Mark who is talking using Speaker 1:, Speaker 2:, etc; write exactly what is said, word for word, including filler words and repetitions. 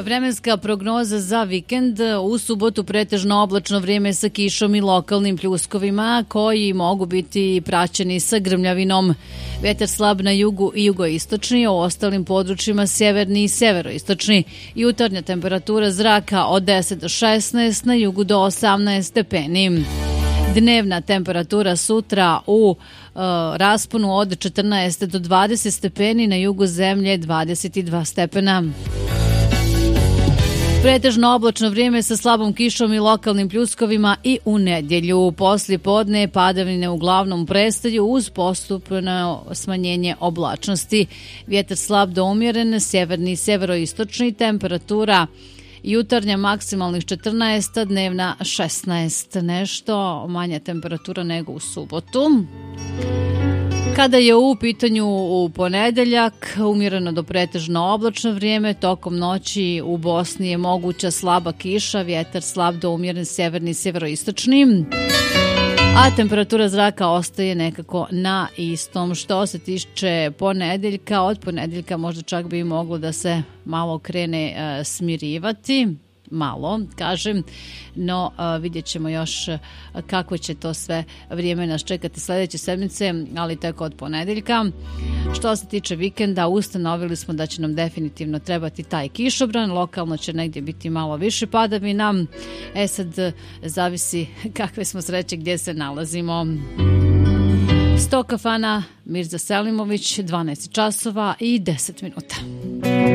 Speaker 1: Vremenska prognoza za vikend: u subotu pretežno oblačno vrijeme sa kišom i lokalnim pljuskovima koji mogu biti praćeni sa grmljavinom. Vetar slab na jugu i jugoistočni, a u ostalim područjima sjeverni i severoistočni. Jutarnja temperatura zraka od deset do šesnaest, na jugu do osamnaest stepeni. Dnevna temperatura sutra u uh, rasponu od četrnaest do dvadeset stepeni, na jugu zemlje dvadeset dva stepena. Pretežno oblačno vrijeme sa slabom kišom i lokalnim pljuskovima i u nedjelju. Poslije podne padavine uglavnom prestaju uz postupno smanjenje oblačnosti. Vjetar slab do umjeren, sjeverni i severoistočni, temperatura jutarnja maksimalnih četrnaest, dnevna šesnaest. Nešto manja temperatura nego u subotu. Kada je u pitanju u ponedeljak, umjereno do pretežno oblačno vrijeme, tokom noći u Bosni je moguća slaba kiša, vjetar slab do umjeren sjeverni i sjeveroistočni, a temperatura zraka ostaje nekako na istom. Što se tiče ponedeljka, od ponedeljka možda čak bi moglo da se malo krene e, smirivati. Malo, kažem, no uh, vidjet ćemo još uh, kako će to sve vrijeme nas čekati sljedeće sedmice, ali tako od ponedeljka. Što se tiče vikenda, ustanovili smo da će nam definitivno trebati taj kišobran, lokalno će negdje biti malo više padavina, e sad zavisi kakve smo sreće gdje se nalazimo. Sto kafana, Mirza Selimović, dvanaest časova i deset minuta.